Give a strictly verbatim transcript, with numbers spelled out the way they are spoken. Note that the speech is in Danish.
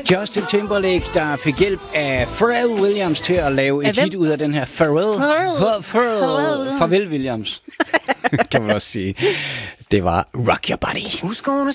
Justin Timberlake, der fik hjælp af Pharrell Williams til at lave et hit ud af den her. Pharrell. Pharrell. Pharrell. Farvel Williams. Kan man også sige. Det var Rock Your Body. Who's gonna